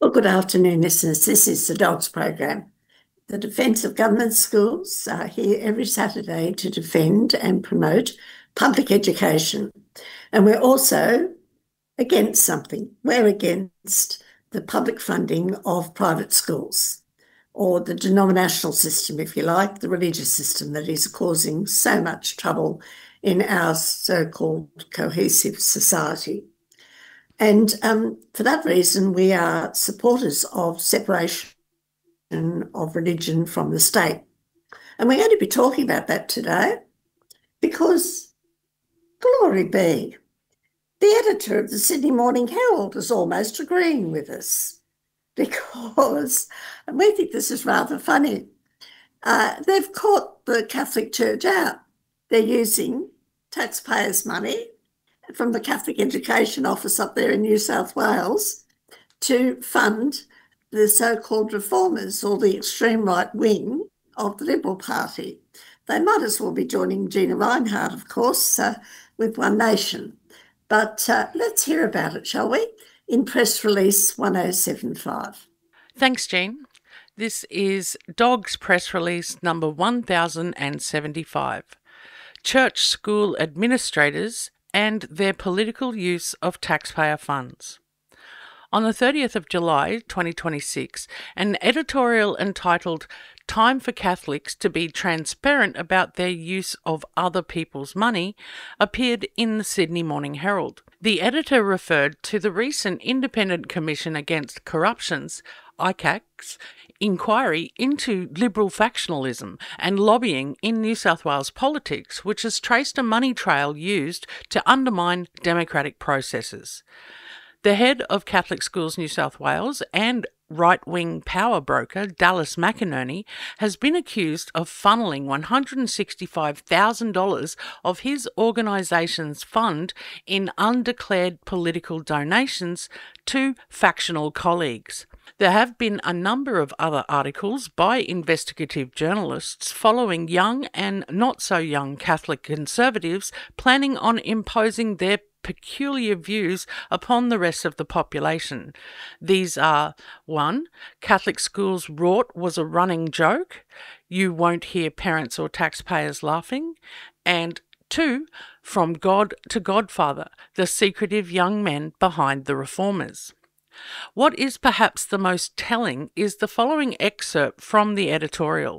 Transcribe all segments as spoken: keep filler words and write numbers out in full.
Well, good afternoon, listeners. This is the Dogs Program. The Defence of Government Schools are here every Saturday to defend and promote public education. And we're also against something. We're against the public funding of private schools, or the denominational system, if you like, the religious system that is causing so much trouble in our so-called cohesive society. And um, for that reason, we are supporters of separation of religion from the state. And we're going to be talking about that today because, glory be, the editor of the Sydney Morning Herald is almost agreeing with us because, and we think this is rather funny, uh, they've caught the Catholic Church out. They're using taxpayers' money from the Catholic Education Office up there in New South Wales to fund the so-called reformers, or the extreme right wing of the Liberal Party. They might as well be joining Gina Rinehart, of course, uh, with One Nation. But uh, let's hear about it, shall we? In press release one oh seven five. Thanks, Jean. This is Dogs press release number one thousand seventy-five. Church school administrators and their political use of taxpayer funds. On the thirtieth of July twenty twenty-six, an editorial entitled "Time for Catholics to be Transparent About Their Use of Other People's Money" appeared in the Sydney Morning Herald. The editor referred to the recent Independent Commission Against Corruption's, I C A C's, inquiry into Liberal factionalism and lobbying in New South Wales politics, which has traced a money trail used to undermine democratic processes. The head of Catholic Schools New South Wales and right-wing power broker Dallas McInerney has been accused of funneling one hundred sixty-five thousand dollars of his organisation's fund in undeclared political donations to factional colleagues. There have been a number of other articles by investigative journalists following young and not-so-young Catholic conservatives planning on imposing their peculiar views upon the rest of the population. These are: one, Catholic schools rort was a running joke. You won't hear parents or taxpayers laughing. And two, from God to Godfather, the secretive young men behind the reformers. What is perhaps the most telling is the following excerpt from the editorial.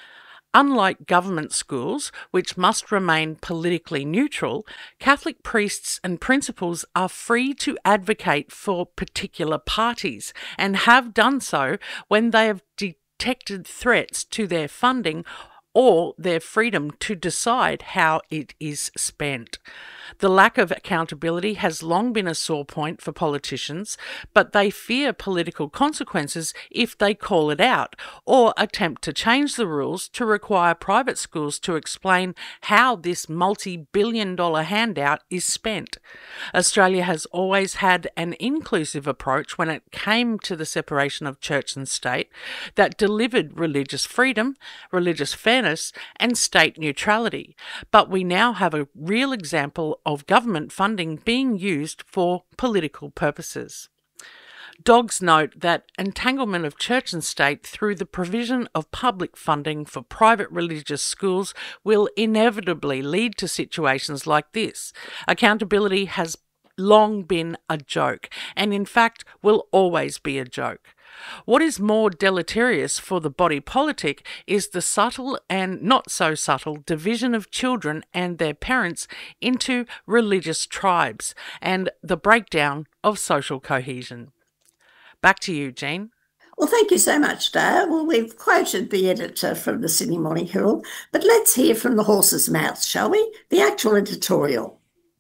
Unlike government schools, which must remain politically neutral, Catholic priests and principals are free to advocate for particular parties and have done so when they have detected threats to their funding or their freedom to decide how it is spent. The lack of accountability has long been a sore point for politicians, but they fear political consequences if they call it out or attempt to change the rules to require private schools to explain how this multi-billion dollar handout is spent. Australia has always had an inclusive approach when it came to the separation of church and state that delivered religious freedom, religious fairness, and state neutrality. But we now have a real example of government funding being used for political purposes. Dogs note that entanglement of church and state through the provision of public funding for private religious schools will inevitably lead to situations like this. Accountability has long been a joke, and in fact will always be a joke. What is more deleterious for the body politic is the subtle and not so subtle division of children and their parents into religious tribes and the breakdown of social cohesion. Back to you, Jean. Well, thank you so much, Dale. Well, we've quoted the editor from the Sydney Morning Herald, but let's hear from the horse's mouth, shall we? The actual editorial.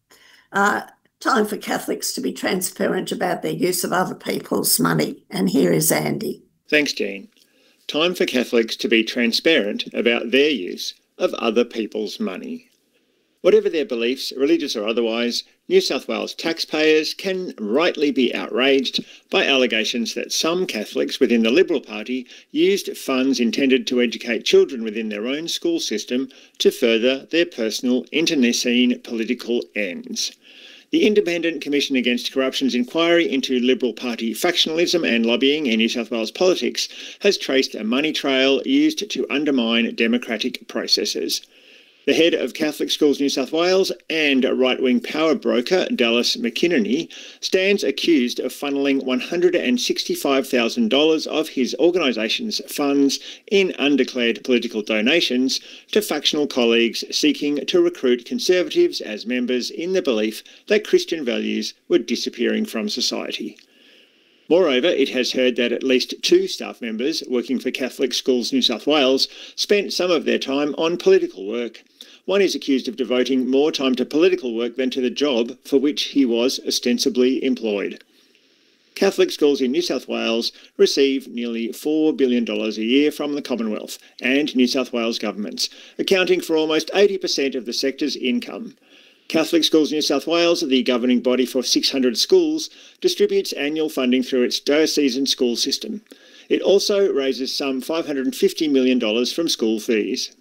Uh, Time for Catholics to be transparent about their use of other people's money. And here is Andy. Thanks, Jean. Time for Catholics to be transparent about their use of other people's money. Whatever their beliefs, religious or otherwise, New South Wales taxpayers can rightly be outraged by allegations that some Catholics within the Liberal Party used funds intended to educate children within their own school system to further their personal internecine political ends. The Independent Commission Against Corruption's inquiry into Liberal Party factionalism and lobbying in New South Wales politics has traced a money trail used to undermine democratic processes. The head of Catholic Schools New South Wales and right-wing power broker Dallas McInerney stands accused of funneling one hundred sixty-five thousand dollars of his organisation's funds in undeclared political donations to factional colleagues seeking to recruit Conservatives as members in the belief that Christian values were disappearing from society. Moreover, it has heard that at least two staff members working for Catholic Schools New South Wales spent some of their time on political work. One is accused of devoting more time to political work than to the job for which he was ostensibly employed. Catholic schools in New South Wales receive nearly four billion dollars a year from the Commonwealth and New South Wales governments, accounting for almost eighty percent of the sector's income. Catholic Schools New South Wales, the governing body for six hundred schools, distributes annual funding through its diocesan school system. It also raises some five hundred fifty million dollars from school fees.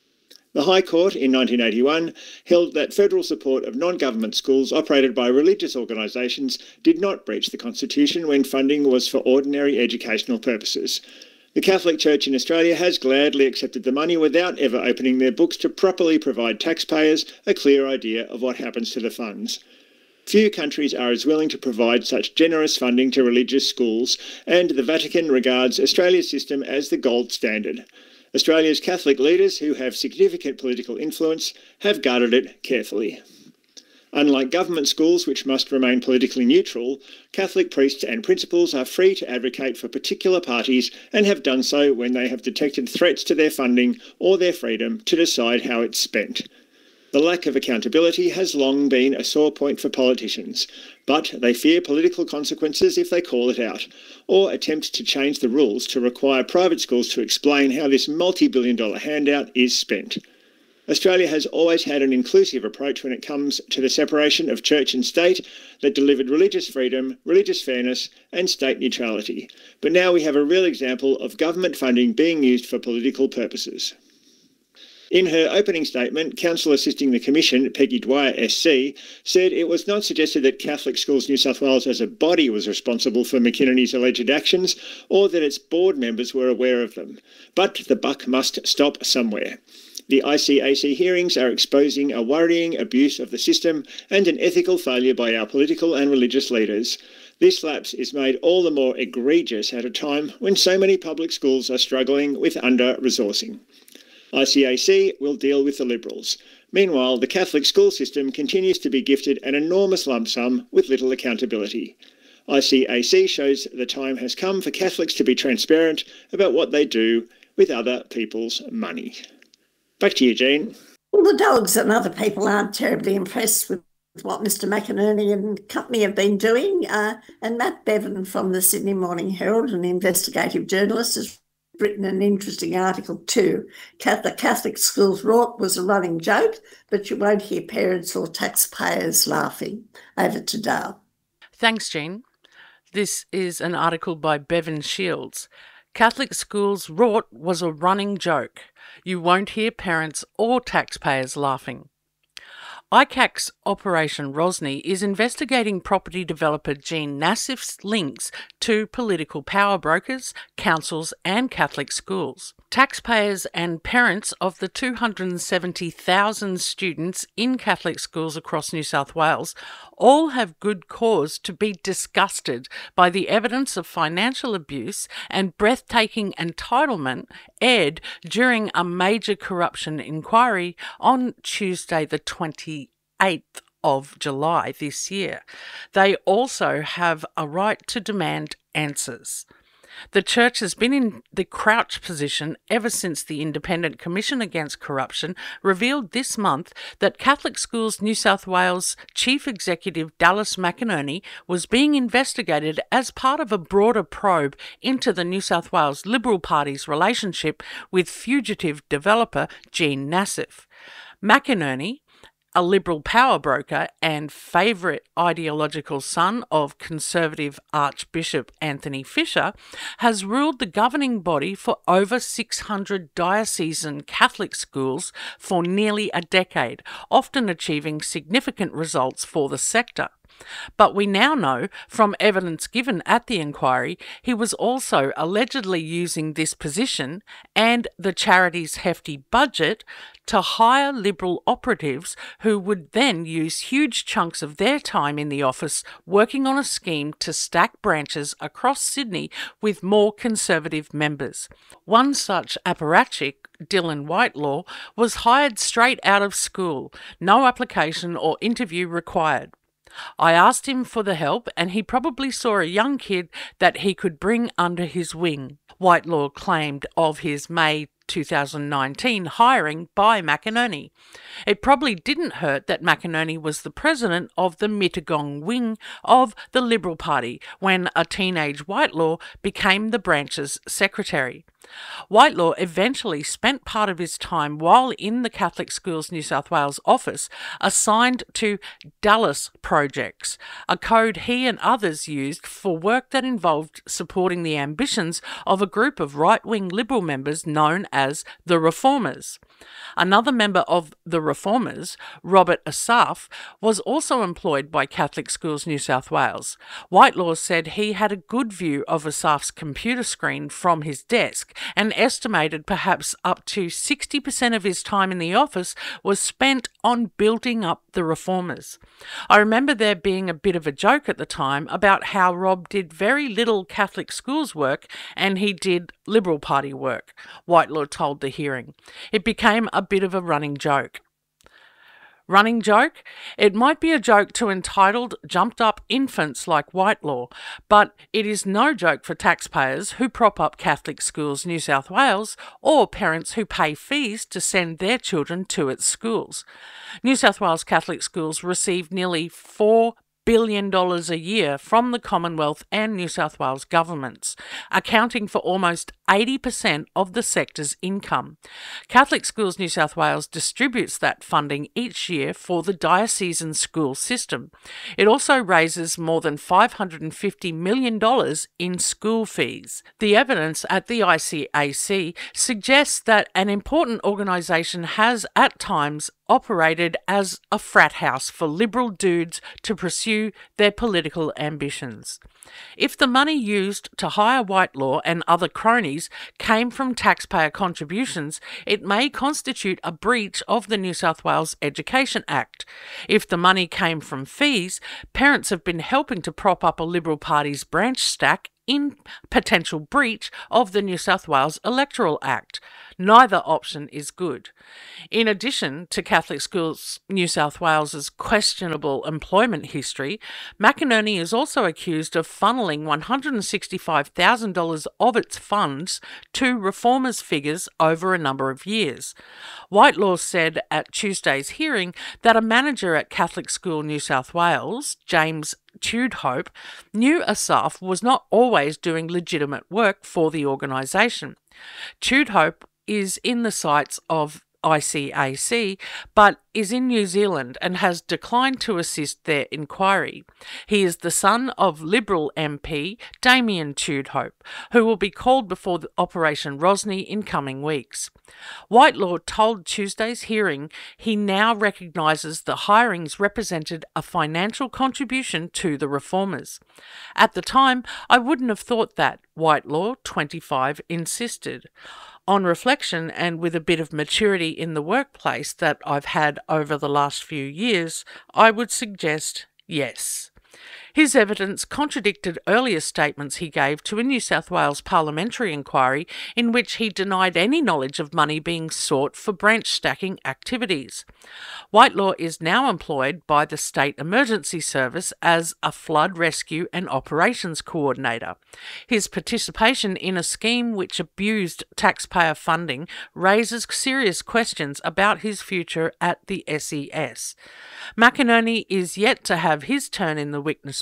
The High Court in nineteen eighty-one held that federal support of non-government schools operated by religious organisations did not breach the Constitution when funding was for ordinary educational purposes. The Catholic Church in Australia has gladly accepted the money without ever opening their books to properly provide taxpayers a clear idea of what happens to the funds. Few countries are as willing to provide such generous funding to religious schools, and the Vatican regards Australia's system as the gold standard. Australia's Catholic leaders, who have significant political influence, have guarded it carefully. Unlike government schools, which must remain politically neutral, Catholic priests and principals are free to advocate for particular parties and have done so when they have detected threats to their funding or their freedom to decide how it's spent. The lack of accountability has long been a sore point for politicians, but they fear political consequences if they call it out, or attempt to change the rules to require private schools to explain how this multi-billion dollar handout is spent. Australia has always had an inclusive approach when it comes to the separation of church and state that delivered religious freedom, religious fairness and state neutrality. But now we have a real example of government funding being used for political purposes. In her opening statement, Counsel assisting the Commission, Peggy Dwyer S C, said it was not suggested that Catholic Schools New South Wales as a body was responsible for McInerney's alleged actions or that its board members were aware of them. But the buck must stop somewhere. The I C A C hearings are exposing a worrying abuse of the system and an ethical failure by our political and religious leaders. This lapse is made all the more egregious at a time when so many public schools are struggling with under-resourcing. I C A C will deal with the Liberals. Meanwhile, the Catholic school system continues to be gifted an enormous lump sum with little accountability. I C A C shows the time has come for Catholics to be transparent about what they do with other people's money. Back to you, Jean. Well, the dogs and other people aren't terribly impressed with what Mister McInerney and company have been doing. Uh, and Matt Bevan from the Sydney Morning Herald, an investigative journalist, has written an interesting article too. The Catholic schools rort was a running joke, but you won't hear parents or taxpayers laughing. Over to Dale. Thanks, Jean. This is an article by Bevan Shields. Catholic schools rort was a running joke. You won't hear parents or taxpayers laughing. I C A C's Operation Rosny is investigating property developer Jean Nassif's links to political power brokers, councils and Catholic schools. Taxpayers and parents of the two hundred seventy thousand students in Catholic schools across New South Wales all have good cause to be disgusted by the evidence of financial abuse and breathtaking entitlement aired during a major corruption inquiry on Tuesday the twenty-eighth of July this year. They also have a right to demand answers. The Church has been in the crouch position ever since the Independent Commission Against Corruption revealed this month that Catholic Schools New South Wales Chief Executive Dallas McInerney was being investigated as part of a broader probe into the New South Wales Liberal Party's relationship with fugitive developer Jean Nassif. McInerney, a Liberal power broker and favourite ideological son of Conservative Archbishop Anthony Fisher, has ruled the governing body for over six hundred diocesan Catholic schools for nearly a decade, often achieving significant results for the sector. But we now know from evidence given at the inquiry he was also allegedly using this position and the charity's hefty budget to hire Liberal operatives who would then use huge chunks of their time in the office working on a scheme to stack branches across Sydney with more Conservative members. One such apparatchik, Dylan Whitelaw, was hired straight out of school, no application or interview required. I asked him for the help and he probably saw a young kid that he could bring under his wing, Whitelaw claimed of his May two thousand nineteen hiring by McInerney. It probably didn't hurt that McInerney was the president of the Mittagong wing of the Liberal Party when a teenage Whitelaw became the branch's secretary. Whitelaw eventually spent part of his time while in the Catholic Schools New South Wales office assigned to Dallas projects, a code he and others used for work that involved supporting the ambitions of a group of right-wing Liberal members known as the Reformers. Another member of the Reformers, Robert Asaf, was also employed by Catholic Schools New South Wales. Whitelaw said he had a good view of Asaf's computer screen from his desk and estimated perhaps up to sixty percent of his time in the office was spent on building up the Reformers. I remember there being a bit of a joke at the time about how Rob did very little Catholic schools work and he did Liberal Party work, Whitelaw told the hearing. It became a bit of a running joke. Running joke? It might be a joke to entitled, jumped-up infants like Whitelaw, but it is no joke for taxpayers who prop up Catholic Schools New South Wales or parents who pay fees to send their children to its schools. New South Wales Catholic Schools receive nearly four billion dollars a year from the Commonwealth and New South Wales governments, accounting for almost eighty percent of the sector's income. Catholic Schools New South Wales distributes that funding each year for the diocesan school system. It also raises more than five hundred fifty million dollars in school fees. The evidence at the I C A C suggests that an important organisation has at times operated as a frat house for Liberal dudes to pursue their political ambitions. If the money used to hire Whitelaw and other cronies came from taxpayer contributions, it may constitute a breach of the New South Wales Education Act. If the money came from fees, parents have been helping to prop up a Liberal Party's branch stack in potential breach of the New South Wales Electoral Act. Neither option is good. In addition to Catholic Schools New South Wales's questionable employment history, McInerney is also accused of funneling one hundred sixty-five thousand dollars of its funds to Reformers figures over a number of years. Whitelaw said at Tuesday's hearing that a manager at Catholic School New South Wales, James Tudhope, knew Asaf was not always doing legitimate work for the organisation. Tudhope is in the sights of I C A C, but is in New Zealand and has declined to assist their inquiry. He is the son of Liberal M P Damien Tudhope, who will be called before the Operation Rosny in coming weeks. Whitelaw told Tuesday's hearing he now recognises the hirings represented a financial contribution to the Reformers. At the time, I wouldn't have thought that, Whitelaw, twenty-five, insisted. On reflection and with a bit of maturity in the workplace that I've had over the last few years, I would suggest yes. His evidence contradicted earlier statements he gave to a New South Wales parliamentary inquiry in which he denied any knowledge of money being sought for branch stacking activities. Whitelaw is now employed by the State Emergency Service as a flood rescue and operations coordinator. His participation in a scheme which abused taxpayer funding raises serious questions about his future at the S E S. McInerney is yet to have his turn in the witness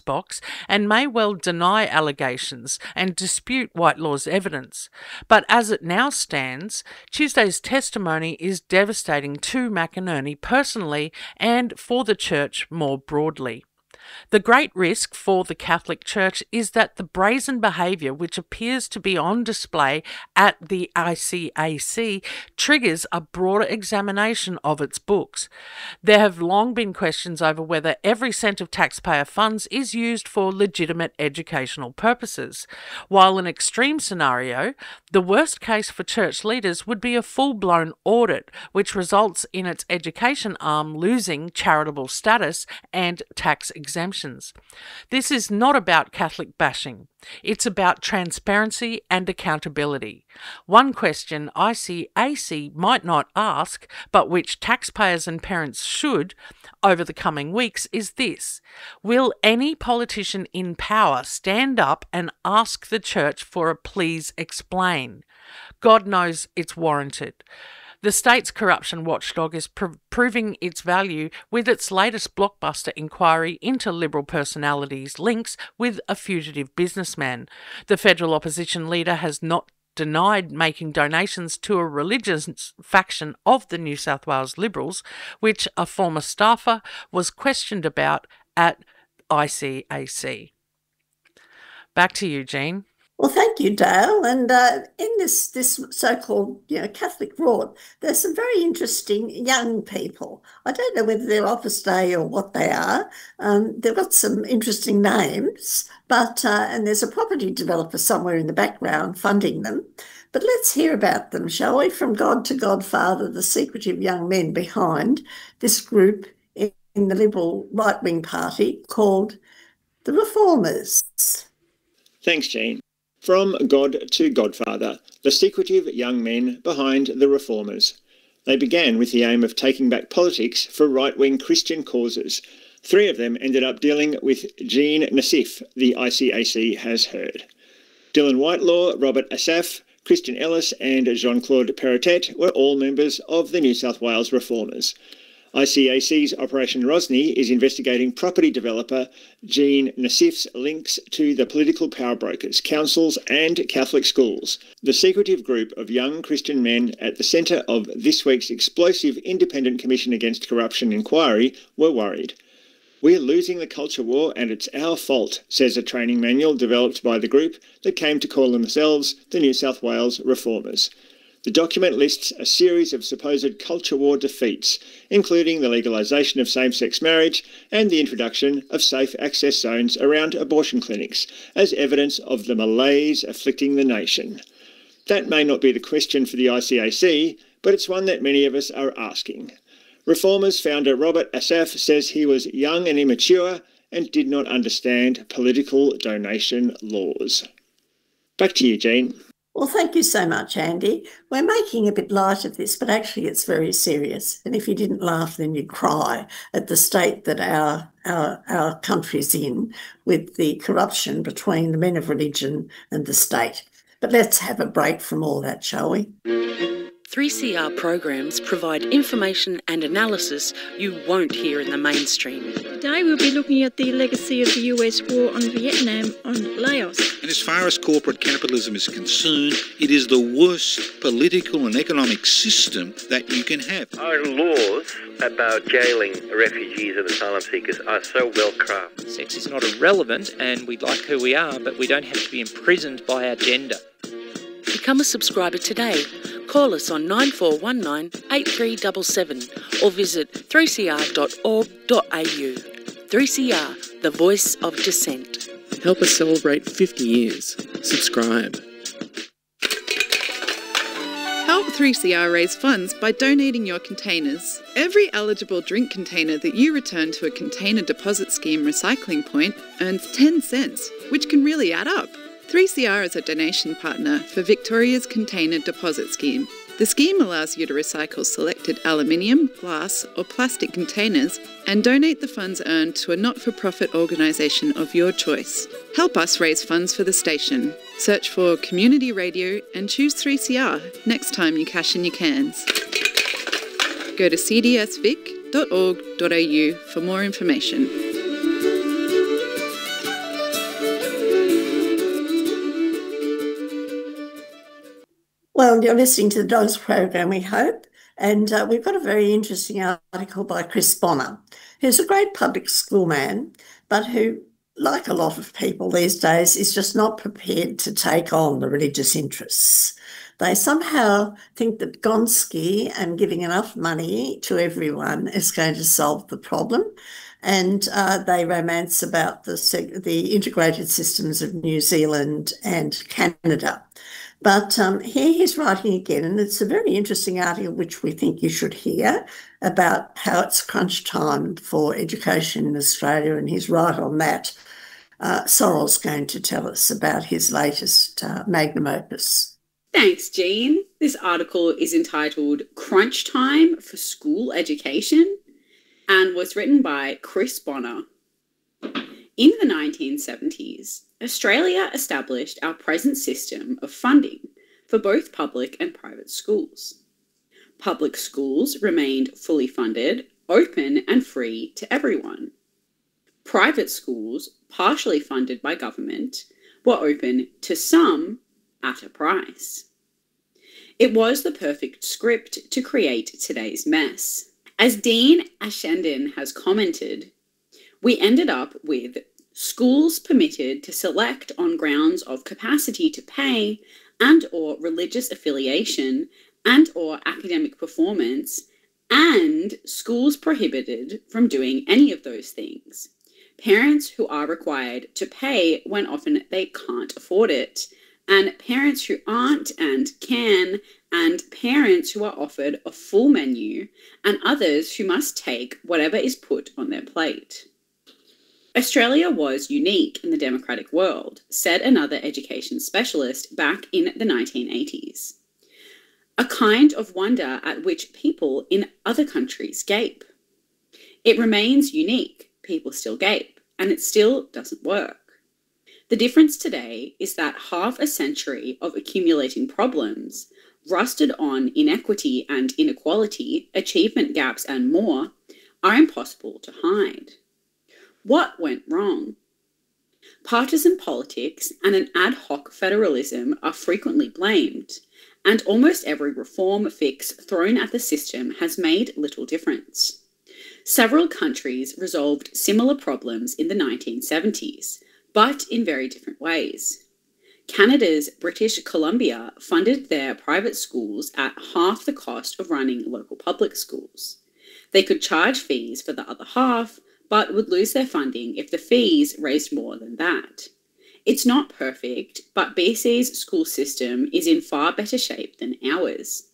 box and may well deny allegations and dispute Whitelaw's evidence. But as it now stands, Tuesday's testimony is devastating to McInerney personally and for the Church more broadly. The great risk for the Catholic Church is that the brazen behaviour which appears to be on display at the I C A C triggers a broader examination of its books. There have long been questions over whether every cent of taxpayer funds is used for legitimate educational purposes. While an extreme scenario, the worst case for church leaders would be a full-blown audit, which results in its education arm losing charitable status and tax exemptions. Exemptions. This is not about Catholic bashing. It's about transparency and accountability. One question I C A C might not ask, but which taxpayers and parents should over the coming weeks, is this: will any politician in power stand up and ask the Church for a please explain? God knows it's warranted. The state's corruption watchdog is pr- proving its value with its latest blockbuster inquiry into Liberal personalities' links with a fugitive businessman. The federal opposition leader has not denied making donations to a religious faction of the New South Wales Liberals, which a former staffer was questioned about at I C A C. Back to you, Jean. Well, thank you, Dale. And uh, in this this so-called, you know, Catholic rort, there's some very interesting young people. I don't know whether they're Office Day or what they are. Um, they've got some interesting names, but uh, and there's a property developer somewhere in the background funding them. But let's hear about them, shall we? From God to Godfather, the secretive young men behind this group in, in the Liberal right-wing party called the Reformers. Thanks, Jean. From God to Godfather, the secretive young men behind the Reformers. They began with the aim of taking back politics for right-wing Christian causes. Three of them ended up dealing with Jean Nassif, the I C A C has heard. Dylan Whitelaw, Robert Assaf, Christian Ellis and Jean-Claude Perrottet were all members of the New South Wales Reformers. I C A C's Operation Rosny is investigating property developer Jean Nassif's links to the political power brokers, councils and Catholic schools. The secretive group of young Christian men at the centre of this week's explosive Independent Commission Against Corruption inquiry were worried. "We're losing the culture war and it's our fault," says a training manual developed by the group that came to call themselves the New South Wales Reformers. The document lists a series of supposed culture war defeats, including the legalisation of same-sex marriage and the introduction of safe access zones around abortion clinics, as evidence of the malaise afflicting the nation. That may not be the question for the I C A C, but it's one that many of us are asking. Reformers founder Robert Assaf says he was young and immature and did not understand political donation laws. Back to you, Jean. Well, thank you so much, Andy. We're making a bit light of this, but actually it's very serious. And if you didn't laugh, then you'd cry at the state that our, our, our country's in with the corruption between the men of religion and the state. But let's have a break from all that, shall we? three C R programs provide information and analysis you won't hear in the mainstream. Today we'll be looking at the legacy of the U S war on Vietnam, on Laos. And as far as corporate capitalism is concerned, it is the worst political and economic system that you can have. Our laws about jailing refugees and asylum seekers are so well crafted. Sex is not irrelevant and we like who we are, but we don't have to be imprisoned by our gender. Become a subscriber today. Call us on nine four one nine, eight three seven seven or visit three c r dot org dot a u. three C R, the voice of dissent. Help us celebrate fifty years. Subscribe. Help three C R raise funds by donating your containers. Every eligible drink container that you return to a container deposit scheme recycling point earns ten cents, which can really add up. three C R is a donation partner for Victoria's Container Deposit Scheme. The scheme allows you to recycle selected aluminium, glass or plastic containers and donate the funds earned to a not-for-profit organisation of your choice. Help us raise funds for the station. Search for Community Radio and choose three C R next time you cash in your cans. Go to c d s vic dot org dot a u for more information. Well, you're listening to the Dogs Program, we hope, and uh, we've got a very interesting article by Chris Bonner, who's a great public school man, but who, like a lot of people these days, is just not prepared to take on the religious interests. They somehow think that Gonski and giving enough money to everyone is going to solve the problem. And uh, they romance about the, the integrated systems of New Zealand and Canada. But um, here he's writing again, and it's a very interesting article which we think you should hear about how it's crunch time for education in Australia, and he's right on that. Uh, Sorrell's going to tell us about his latest uh, magnum opus. Thanks, Jean. This article is entitled Crunch Time for School Education and was written by Chris Bonner. In the nineteen seventies, Australia established our present system of funding for both public and private schools. Public schools remained fully funded, open and free to everyone. Private schools, partially funded by government, were open to some at a price. It was the perfect script to create today's mess. As Dean Ashenden has commented, we ended up with schools permitted to select on grounds of capacity to pay and or religious affiliation and or academic performance, and schools prohibited from doing any of those things. Parents who are required to pay when often they can't afford it, and parents who aren't and can, and parents who are offered a full menu, and others who must take whatever is put on their plate. Australia was unique in the democratic world, said another education specialist back in the nineteen eighties. A kind of wonder at which people in other countries gape. It remains unique, people still gape, and it still doesn't work. The difference today is that half a century of accumulating problems, rusted on inequity and inequality, achievement gaps and more, are impossible to hide. What went wrong? Partisan politics and an ad hoc federalism are frequently blamed, and almost every reform fix thrown at the system has made little difference. Several countries resolved similar problems in the nineteen seventies, but in very different ways. Canada's British Columbia funded their private schools at half the cost of running local public schools. They could charge fees for the other half, but would lose their funding if the fees raised more than that. It's not perfect, but B C's school system is in far better shape than ours.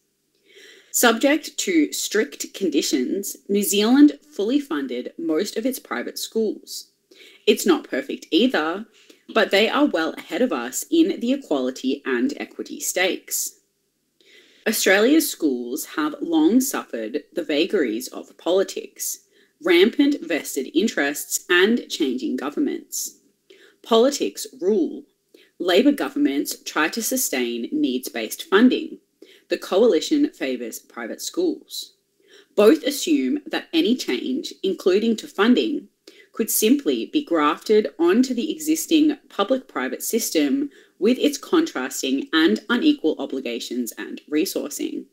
Subject to strict conditions, New Zealand fully funded most of its private schools. It's not perfect either, but they are well ahead of us in the equality and equity stakes. Australia's schools have long suffered the vagaries of politics, rampant vested interests and changing governments. Politics rule. Labor governments try to sustain needs-based funding. The coalition favours private schools. Both assume that any change, including to funding, could simply be grafted onto the existing public-private system with its contrasting and unequal obligations and resourcing.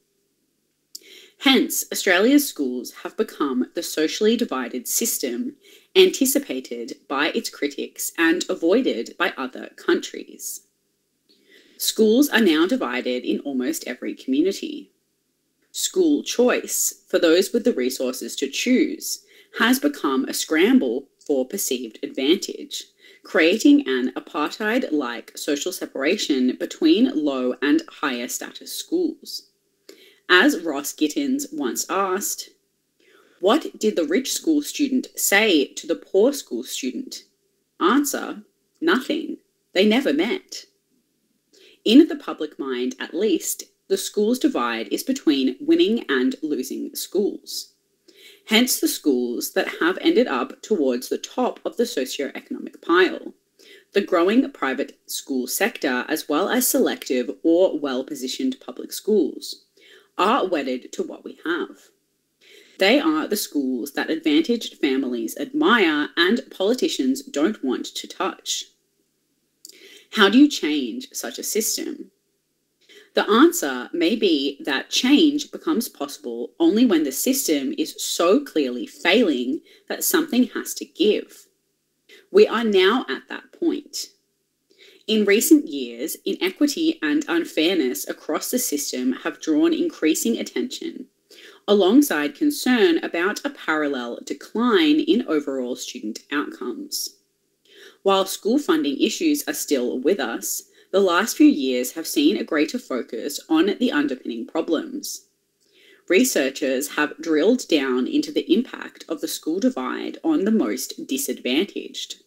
Hence, Australia's schools have become the socially divided system anticipated by its critics and avoided by other countries. Schools are now divided in almost every community. School choice, for those with the resources to choose, has become a scramble for perceived advantage, creating an apartheid-like social separation between low and higher status schools. As Ross Gittins once asked, "What did the rich school student say to the poor school student?" Answer, nothing. They never met. In the public mind, at least, the schools divide is between winning and losing schools. Hence the schools that have ended up towards the top of the socio-economic pile, the growing private school sector as well as selective or well-positioned public schools, are wedded to what we have. They are the schools that advantaged families admire and politicians don't want to touch. How do you change such a system? The answer may be that change becomes possible only when the system is so clearly failing that something has to give. We are now at that point. In recent years, inequity and unfairness across the system have drawn increasing attention, alongside concern about a parallel decline in overall student outcomes. While school funding issues are still with us, the last few years have seen a greater focus on the underpinning problems. Researchers have drilled down into the impact of the school divide on the most disadvantaged.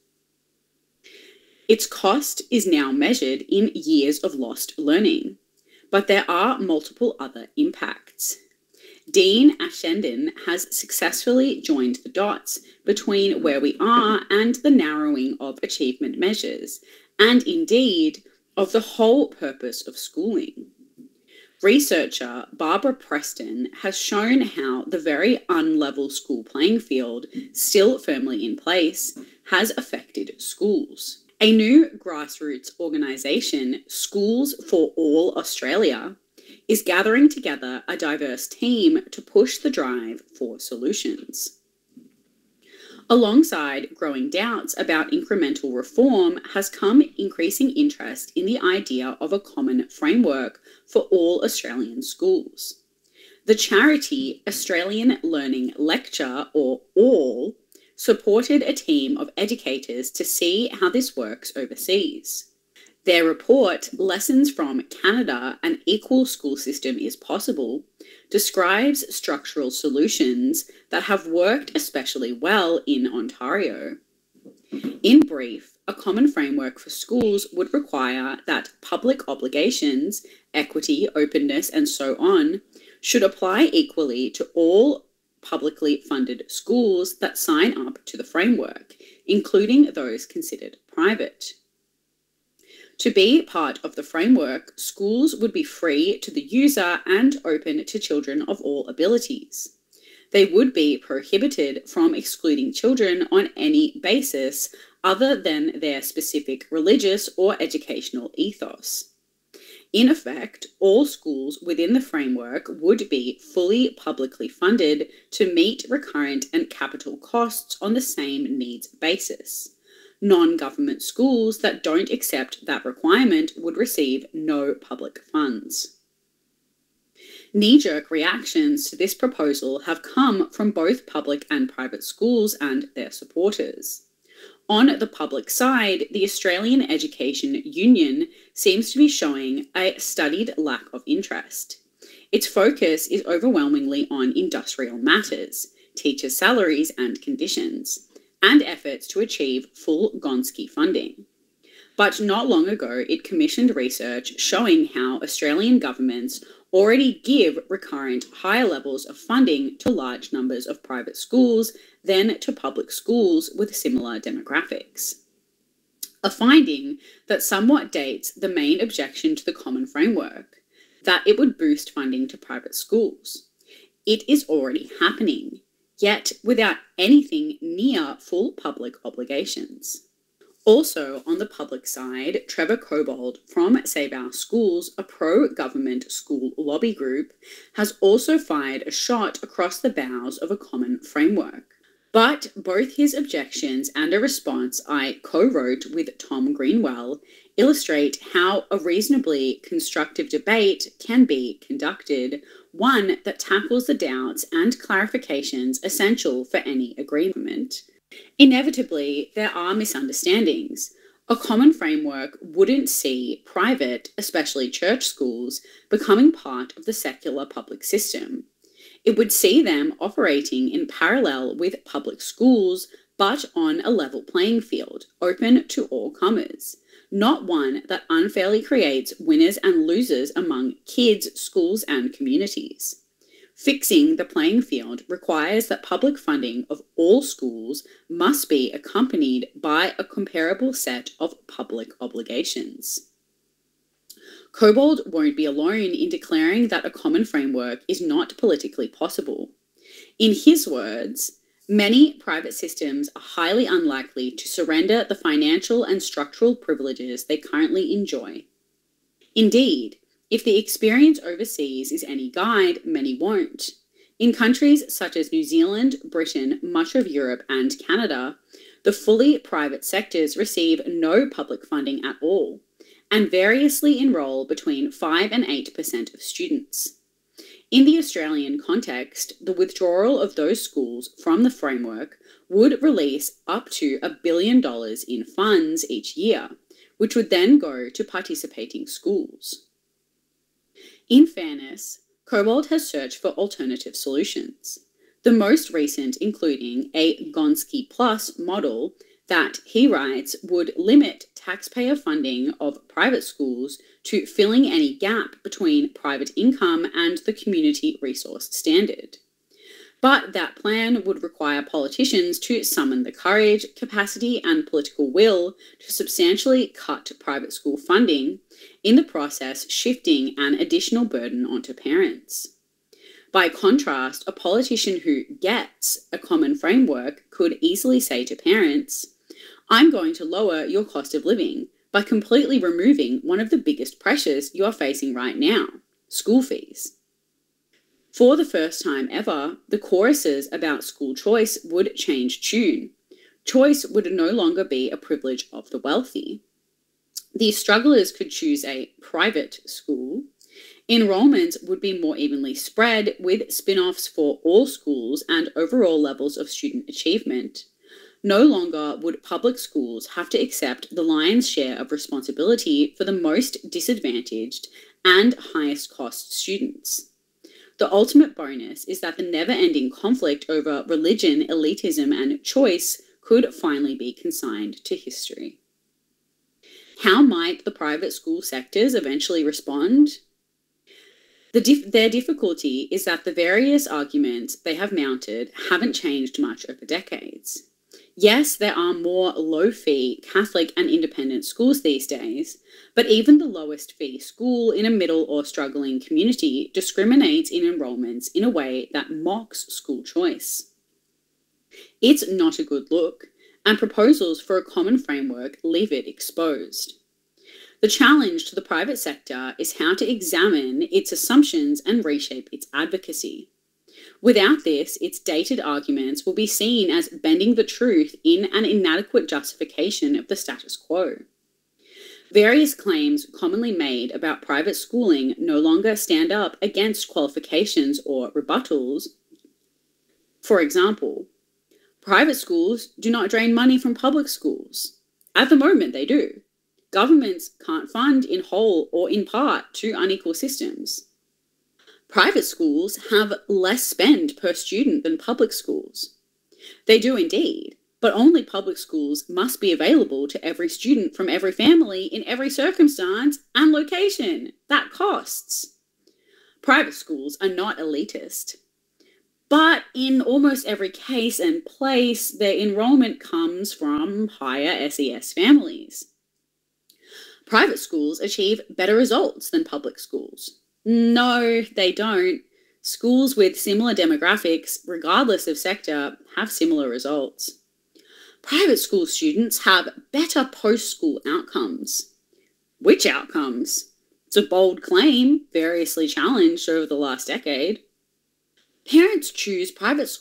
Its cost is now measured in years of lost learning, but there are multiple other impacts. Dean Ashenden has successfully joined the dots between where we are and the narrowing of achievement measures, and indeed, of the whole purpose of schooling. Researcher Barbara Preston has shown how the very unlevel school playing field, still firmly in place, has affected schools. A new grassroots organisation, Schools for All Australia, is gathering together a diverse team to push the drive for solutions. Alongside growing doubts about incremental reform has come increasing interest in the idea of a common framework for all Australian schools. The charity Australian Learning Lecture, or ALL, supported a team of educators to see how this works overseas. Their report, Lessons from Canada, An Equal School System is Possible, describes structural solutions that have worked especially well in Ontario. In brief, a common framework for schools would require that public obligations, equity, openness, and so on, should apply equally to all publicly funded schools that sign up to the framework, including those considered private. To be part of the framework, schools would be free to the user and open to children of all abilities. They would be prohibited from excluding children on any basis other than their specific religious or educational ethos. In effect, all schools within the framework would be fully publicly funded to meet recurrent and capital costs on the same needs basis. Non-government schools that don't accept that requirement would receive no public funds. Knee-jerk reactions to this proposal have come from both public and private schools and their supporters. On the public side, the Australian Education Union seems to be showing a studied lack of interest. Its focus is overwhelmingly on industrial matters, teacher salaries and conditions, and efforts to achieve full Gonski funding. But not long ago, it commissioned research showing how Australian governments already give recurrent higher levels of funding to large numbers of private schools than to public schools with similar demographics. A finding that somewhat dates the main objection to the common framework, that it would boost funding to private schools. It is already happening, yet without anything near full public obligations. Also, on the public side, Trevor Cobbold from Save Our Schools, a pro-government school lobby group, has also fired a shot across the bows of a common framework. But both his objections and a response I co-wrote with Tom Greenwell illustrate how a reasonably constructive debate can be conducted, one that tackles the doubts and clarifications essential for any agreement. Inevitably, there are misunderstandings. A common framework wouldn't see private, especially church schools, becoming part of the secular public system. It would see them operating in parallel with public schools, but on a level playing field, open to all comers, not one that unfairly creates winners and losers among kids, schools, and communities. Fixing the playing field requires that public funding of all schools must be accompanied by a comparable set of public obligations. Cobbold won't be alone in declaring that a common framework is not politically possible. In his words, many private systems are highly unlikely to surrender the financial and structural privileges they currently enjoy. Indeed, If the experience overseas is any guide, many won't. In countries such as New Zealand, Britain, much of Europe, and Canada, the fully private sectors receive no public funding at all, and variously enrol between five and eight percent of students. In the Australian context, the withdrawal of those schools from the framework would release up to a billion dollars in funds each year, which would then go to participating schools. In fairness, Cobbold has searched for alternative solutions, the most recent including a Gonski Plus model that, he writes, would limit taxpayer funding of private schools to filling any gap between private income and the community resource standard. But that plan would require politicians to summon the courage, capacity, and political will to substantially cut private school funding, in the process shifting an additional burden onto parents. By contrast, a politician who gets a common framework could easily say to parents, "I'm going to lower your cost of living by completely removing one of the biggest pressures you are facing right now, school fees." For the first time ever, the choruses about school choice would change tune. Choice would no longer be a privilege of the wealthy. The strugglers could choose a private school. Enrollments would be more evenly spread, with spin-offs for all schools and overall levels of student achievement. No longer would public schools have to accept the lion's share of responsibility for the most disadvantaged and highest cost students. The ultimate bonus is that the never-ending conflict over religion, elitism, and choice could finally be consigned to history. How might the private school sectors eventually respond? The dif- their difficulty is that the various arguments they have mounted haven't changed much over decades. Yes, there are more low-fee Catholic and independent schools these days, but even the lowest fee school in a middle or struggling community discriminates in enrolments in a way that mocks school choice. It's not a good look, and proposals for a common framework leave it exposed. The challenge to the private sector is how to examine its assumptions and reshape its advocacy. Without this, its dated arguments will be seen as bending the truth in an inadequate justification of the status quo. Various claims commonly made about private schooling no longer stand up against qualifications or rebuttals. For example, private schools do not drain money from public schools. At the moment, they do. Governments can't fund in whole or in part to unequal systems. Private schools have less spend per student than public schools. They do indeed, but only public schools must be available to every student from every family in every circumstance and location. That costs. Private schools are not elitist. But in almost every case and place, their enrollment comes from higher S E S families. Private schools achieve better results than public schools. No, they don't. Schools with similar demographics, regardless of sector, have similar results. Private school students have better post-school outcomes. Which outcomes? It's a bold claim, variously challenged over the last decade. Parents choose private schools